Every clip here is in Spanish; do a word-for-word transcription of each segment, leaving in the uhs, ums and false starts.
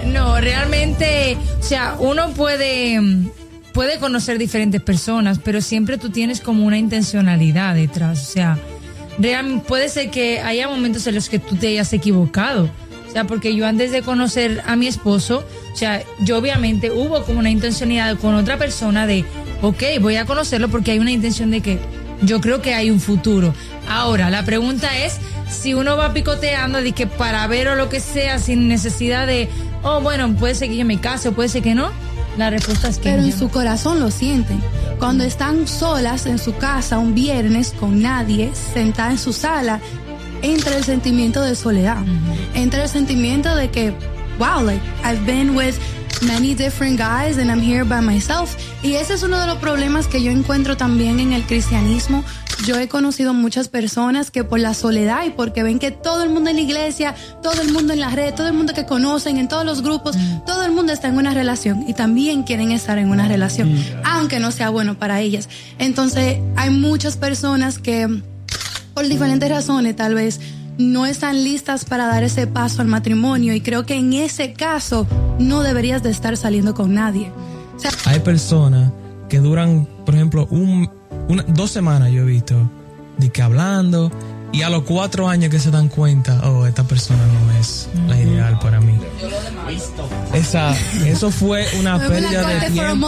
No, realmente, o sea, uno puede, puede conocer diferentes personas, pero siempre tú tienes como una intencionalidad detrás. O sea, real, puede ser que haya momentos en los que tú te hayas equivocado. O sea, porque yo antes de conocer a mi esposo, o sea, yo obviamente hubo como una intencionalidad con otra persona de, ok, voy a conocerlo porque hay una intención de que yo creo que hay un futuro. Ahora, la pregunta es si uno va picoteando de que para ver o lo que sea sin necesidad de, oh, bueno, puede ser que yo me case o puede ser que no. La respuesta es que pero no. en su corazón lo sienten. Cuando están solas en su casa un viernes con nadie, sentada en su sala, entra el sentimiento de soledad. Uh-huh. Entra el sentimiento de que, wow, like, I've been with many different guys and I'm here by myself. Y ese es uno de los problemas que yo encuentro también en el cristianismo. Yo he conocido muchas personas que por la soledad y porque ven que todo el mundo en la iglesia, todo el mundo en la red, todo el mundo que conocen, en todos los grupos, mm. todo el mundo está en una relación y también quieren estar en una relación, mm. aunque no sea bueno para ellas. Entonces, hay muchas personas que, por diferentes razones, tal vez no están listas para dar ese paso al matrimonio, y creo que en ese caso no deberías de estar saliendo con nadie. O sea, hay personas que duran, por ejemplo, un, una, dos semanas yo he visto de que hablando, y a los cuatro años que se dan cuenta, oh, esta persona no es uh-huh. la ideal para mí. Esa, eso fue una pérdida de tiempo.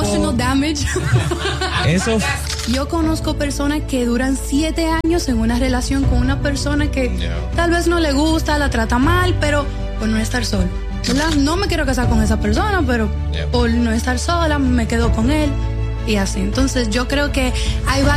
Eso. Yo conozco personas que duran siete años en una relación con una persona que yeah. tal vez no le gusta, la trata mal, pero por no estar solo. ¿Verdad? No me quiero casar con esa persona, pero yeah. por no estar sola me quedo con él y así. Entonces yo creo que hay